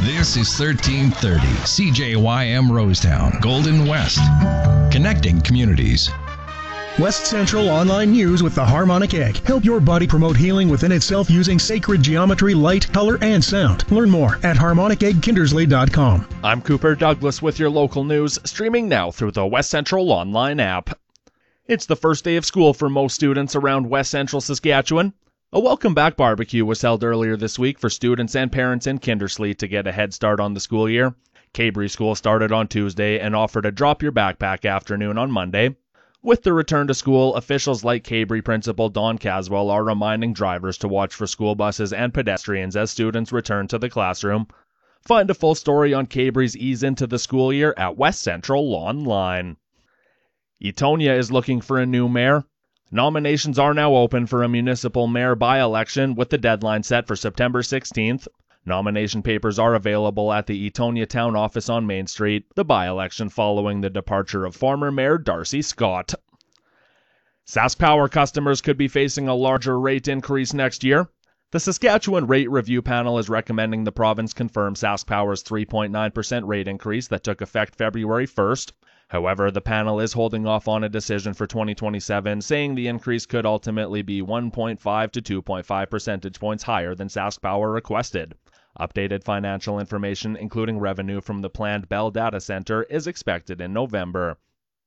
This is 1330 CJYM Rosetown, Golden West. Connecting communities. West Central Online News with the Harmonic Egg. Help your body promote healing within itself using sacred geometry, light, color, and sound. Learn more at harmoniceggkindersley.com. I'm Cooper Douglas with your local news, streaming now through the West Central Online app. It's the first day of school for most students around West Central Saskatchewan. A welcome back barbecue was held earlier this week for students and parents in Kindersley to get a head start on the school year. Cabri School started on Tuesday and offered a drop your backpack afternoon on Monday. With the return to school, officials like Cabri Principal Don Caswell are reminding drivers to watch for school buses and pedestrians as students return to the classroom. Find a full story on Cabri's ease into the school year at West Central Online. Etonia is looking for a new mayor. Nominations are now open for a municipal mayor by-election with the deadline set for September 16th. Nomination papers are available at the Etonia Town Office on Main Street, the by-election following the departure of former Mayor Darcy Scott. SaskPower customers could be facing a larger rate increase next year. The Saskatchewan Rate Review Panel is recommending the province confirm SaskPower's 3.9% rate increase that took effect February 1st. However, the panel is holding off on a decision for 2027, saying the increase could ultimately be 1.5 to 2.5 percentage points higher than SaskPower requested. Updated financial information, including revenue from the planned Bell Data Center, is expected in November.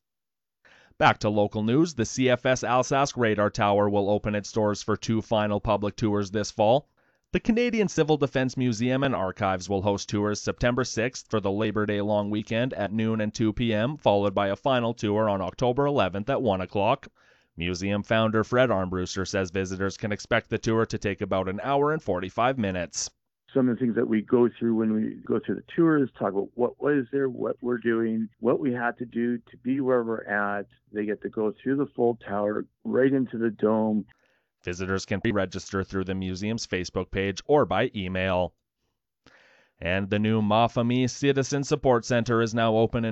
Back to local news, the CFS Alsask Radar Tower will open its doors for 2 final public tours this fall. The Canadian Civil Defence Museum and Archives will host tours September 6th for the Labor Day long weekend at noon and 2 p.m., followed by a final tour on October 11th at 1 o'clock. Museum founder Fred Armbruster says visitors can expect the tour to take about an hour and 45 minutes. Some of the things that we go through when we go through the tours, talk about what is there, what we're doing, what we had to do to be where we're at. They get to go through the full tower, right into the dome. Visitors can pre-register through the museum's Facebook page or by email. And the new Mafami Citizen Support Center is now open in